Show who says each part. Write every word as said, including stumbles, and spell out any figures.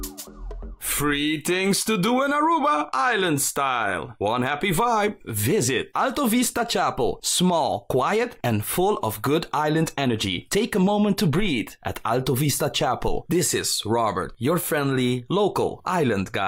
Speaker 1: Free things to do in Aruba, island style. One happy vibe. Visit Alto Vista Chapel. Small, quiet, and full of good island energy. Take a moment to breathe at Alto Vista Chapel. This is Robert, your friendly local island guide.